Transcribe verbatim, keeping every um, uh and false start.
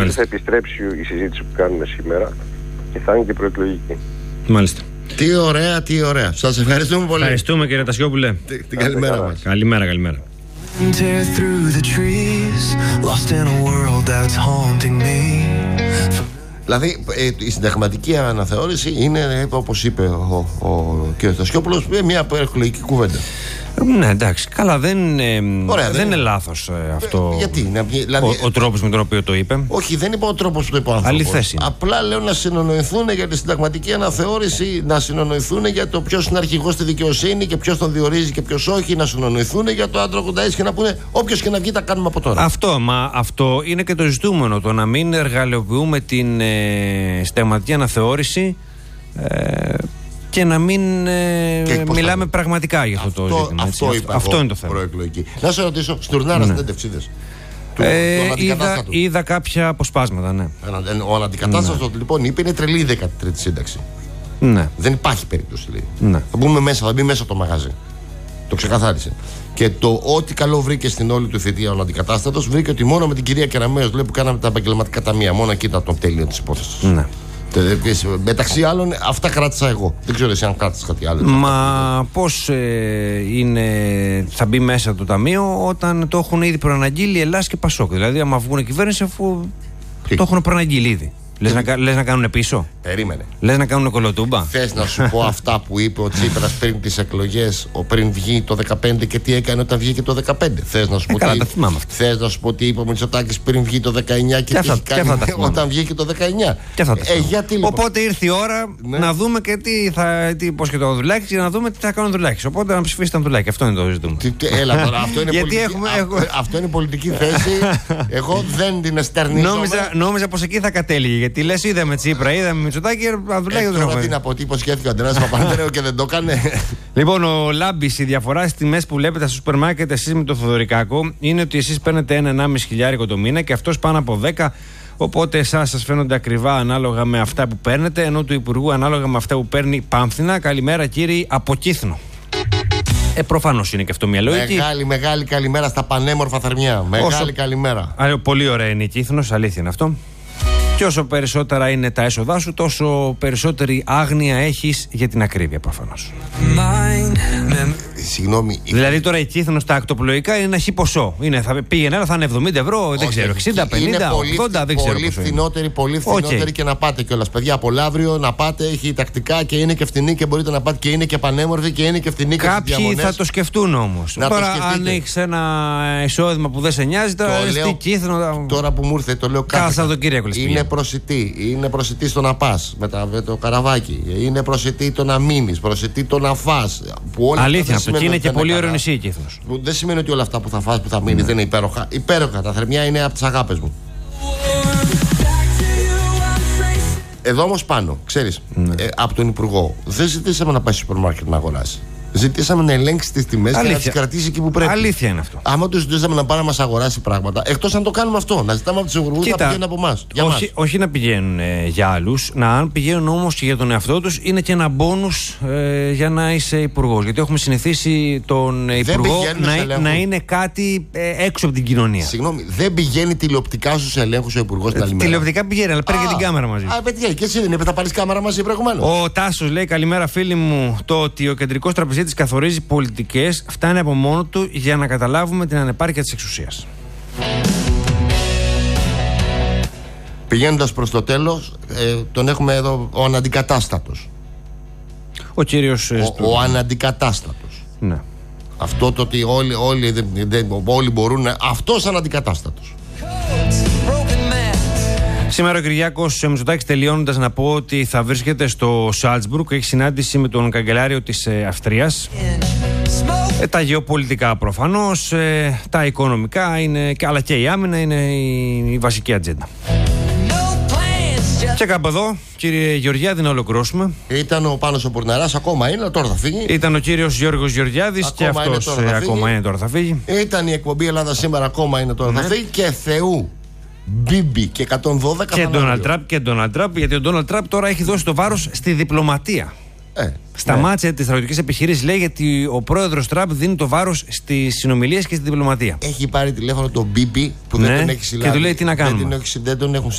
θα επιστρέψει η συζήτηση που κάνουμε σήμερα και θα είναι και προεκλογική. Μάλιστα. Τι ωραία, τι ωραία. Σας ευχαριστούμε πολύ. Ευχαριστούμε κύριε Τασιόπουλε. Την καλημέρα μας. Καλημέρα, καλημέρα. Δηλαδή ε, η συνταγματική αναθεώρηση είναι, όπως είπε ο, ο κ. Τασιόπουλος, μια προεκλογική κουβέντα. Ναι, εντάξει. Καλά, δεν, ε, Ωραία, δεν, δεν είναι είναι λάθος ε, αυτό. Ε, γιατί, δηλαδή, ο, ο τρόπος με τον οποίο το είπε. Όχι, δεν είπα ο τρόπος που το είπε ο άνθρωπος. Αληθές είναι. Απλά λέω να συνονοηθούν για τη συνταγματική αναθεώρηση, να συνονοηθούν για το ποιος είναι αρχηγός στη δικαιοσύνη και ποιος τον διορίζει και ποιος όχι, να συνονοηθούν για το άντρο ογδόντα έξι και να πούνε όποιος και να βγει τα κάνουμε από τώρα. Αυτό, μα αυτό είναι και το ζητούμενο. Το να μην εργαλειοποιούμε την ε, συνταγματική αναθεώρηση. Ε, και να μην ε, και μιλάμε πραγματικά για αυτό, αυτό το ζήτημα. Αυτό, αυτό, είπα αυτό εγώ, είναι το θέμα. Προεκλογική. Να σε ρωτήσω, Στουρνάρα ναι. συνέντευξή δες. Ε, είδα, είδα κάποια αποσπάσματα, ναι. Ο αναντικατάστατος ναι. λοιπόν είπε είναι τρελή η δέκατη τρίτη σύνταξη. Ναι. Δεν υπάρχει περίπτωση λέει. Ναι. Θα μπούμε μέσα, θα μπει μέσα το μαγαζί. Το ξεκαθάρισε. Και το ό,τι καλό βρήκε στην όλη του θητεία ο αναντικατάστατος βρήκε ότι μόνο με την κυρία Κεραμέως που κάναμε τα επαγγελματικά ταμεία, μόνο εκεί ήταν το τέλειο της υπόθεσης. Ναι. Μεταξύ άλλων, αυτά κράτησα εγώ. Δεν ξέρω εσύ αν κράτησα κάτι άλλο. Μα πώς ε, είναι, θα μπει μέσα το ταμείο όταν το έχουν ήδη προαναγγείλει Ελλάς και Πασόκ. Δηλαδή, άμα βγουν κυβέρνηση, αφού Τι? το έχουν προαναγγείλει ήδη. Λες να, λες να κάνουν πίσω. Περίμενε. Λες να κάνουν κολοτούμπα. Θες να σου πω αυτά που είπε ο Τσίπρας πριν τις εκλογές, πριν βγει το δεκαπέντε και τι έκανε όταν βγήκε το δεκαπέντε. Θες να σου πω, ε, τι... Θες να σου πω τι είπε ο Μητσοτάκης πριν βγει το δεκαεννιά και, και τι αυτά, κάνει και όταν βγήκε το δεκαεννιά. Και αυτά ε, γιατί, λοιπόν... Οπότε ήρθε η ώρα ναι. να δούμε και τι θα. Τι, πώς και το Ανδρουλάκης και να δούμε τι θα κάνουν Ανδρουλάκης. Οπότε να ψηφίσει το Ανδρουλάκη. Αυτό είναι το ζητούμενο. Έλα τώρα, αυτό είναι πολιτική, έχουμε, έχω... αυτό είναι πολιτική θέση. Εγώ δεν την εστερνίζω. Νόμιζα πως εκεί θα κατέληγε. Γιατί λες είδαμε Τσίπρα, είδαμε Μητσοτάκη, Ανδρουλάκη δεν τώρα τι να πω, τι υποσχέθηκε ο Αντρέας Παπανδρέου και δεν το έκανε. Λοιπόν, ο Λάμπης, η διαφορά στις τιμές που βλέπετε στο σούπερ μάρκετ εσείς με το Θοδωρικάκο είναι ότι εσείς παίρνετε ένα ενάμιση χιλιάρικο το μήνα και αυτός πάνω από δέκα. Οπότε εσάς σας φαίνονται ακριβά ανάλογα με αυτά που παίρνετε, ενώ του Υπουργού ανάλογα με αυτά που παίρνει Πάμφθηνα. Καλημέρα κύριοι από Κύθνο. Ε, προφανώς είναι και αυτό μια λογική. Μεγάλη, μεγάλη καλημέρα στα πανέμορφα Θερμιά. Μεγάλη Όσο... καλημέρα. Α, πολύ ωραία είναι η Κύθνος, αλήθεια είναι αυτό. Και όσο περισσότερα είναι τα έσοδά σου, τόσο περισσότερη άγνοια έχεις για την ακρίβεια προφανώς. Συγγνώμη. Δηλαδή τώρα η Κύθνος στα ακτοπλοϊκά είναι ένα χι ποσό. Είναι, θα πήγαινε ένα, θα είναι εβδομήντα ευρώ, Όχι, δεν ξέρω, εξήντα, πενήντα, ογδόντα, δεν ξέρω. Πολύ φθηνότερη, πολύ φθηνότερη okay. και να πάτε κιόλας. Παιδιά, από Λαύριο να πάτε, έχει τακτικά και είναι και φθηνή και μπορείτε να πάτε και είναι και πανέμορφη και είναι και φθηνή και στις διαμονές. Κάποιοι θα το σκεφτούν όμως. Τώρα, αν έχεις ένα εισόδημα που δεν σε νοιάζει, τώρα στη Κύθνο. Τώρα που μου ήρθε, το λέω κάθε. Είναι προσιτή. Είναι προσιτή στο να πας με, με το καραβάκι. Είναι προσιτή το να μείνεις, προσιτή το να φας. Αλήθεια, αυτό και είναι και πολύ ωραίο νησί η Κύθνος. Δεν σημαίνει ότι όλα αυτά που θα φας, που θα μείνεις, ναι. δεν είναι υπέροχα. Υπέροχα. Τα Θερμιά είναι από τις αγάπες μου. Εδώ όμως πάνω, ξέρεις, ναι. ε, από τον Υπουργό, δεν ζητήσαμε να πάει στο σούπερ μάρκετ να αγοράσει. Ζητήσαμε να ελέγξει τις τιμές και να τις κρατήσει εκεί που πρέπει. Αλήθεια είναι αυτό. Άμα του ζητήσαμε να πάει να μας αγοράσει πράγματα, εκτός αν το κάνουμε αυτό, να ζητάμε από τους υπουργούς να πηγαίνουν από εμάς. Όχι, όχι να πηγαίνουν ε, για άλλους, να αν πηγαίνουν όμως και για τον εαυτό τους, είναι και ένα μπόνους ε, για να είσαι υπουργός. Γιατί έχουμε συνηθίσει τον υπουργό να, να είναι κάτι ε, έξω από την κοινωνία. Συγγνώμη, δεν πηγαίνει τηλεοπτικά στους ελέγχους ο υπουργός την άλλη μέρα. Τηλεοπτικά πηγαίνει, αλλά παίρνει και την κάμερα μαζί. Α, παιδιά, και εσύ δεν είπε, θα πάρεις κάμερα μαζί προηγουμένως. Ο Τάσος λέει: καλημέρα, φίλοι μου. Το ότι ο κεντρικός τραπεζίτης καθορίζει πολιτικές φτάνει από μόνο του για να καταλάβουμε την ανεπάρκεια της εξουσίας. Πηγαίνοντας προς το τέλος, ε, τον έχουμε εδώ ο αναντικατάστατος. Ο κύριος... Ο, ο αναντικατάστατος. Ναι. Αυτό το ότι όλοι, όλοι, δεν, δεν, όλοι μπορούν να... Αυτός αναντικατάστατος. Σήμερα ο Κυριάκος Μητσοτάκης, τελειώνοντας, να πω ότι θα βρίσκεται στο Σάλτσμπουργκ, έχει συνάντηση με τον καγκελάριο της ε, Αυστρίας. Ε, τα γεωπολιτικά προφανώς, ε, τα οικονομικά είναι, αλλά και η άμυνα είναι η, η βασική ατζέντα. Και κάπου εδώ, κύριε Γεωργιάδη, να ολοκληρώσουμε. Ήταν ο Πάνος ο Πουρναράς, ακόμα είναι, τώρα θα φύγει. Ήταν ο κύριος Γιώργος Γεωργιάδης και αυτός είναι, ακόμα είναι, τώρα θα φύγει. Ήταν η εκπομπή Ελλάδα Σήμερα, ακόμα είναι, τώρα ναι. θα φύγει. Και Θεού, Μπίμπι και εκατόν δώδεκα. Και Ντόναλντ Τραμπ και Ντόναλντ Τραμπ, γιατί ο Ντόναλντ Τραμπ τώρα έχει δώσει το βάρος στη διπλωματία. Ε, Σταμάτησε ναι. τις στρατιωτικές επιχειρήσεις, λέει, γιατί ο πρόεδρος Τραμπ δίνει το βάρος στις συνομιλίες και στη διπλωματία. Έχει πάρει τηλέφωνο τον Μπίμπι που ναι. δεν τον έχει συλλάβει. Και του λέει τι να κάνουμε. Δεν, δεν τον έχουν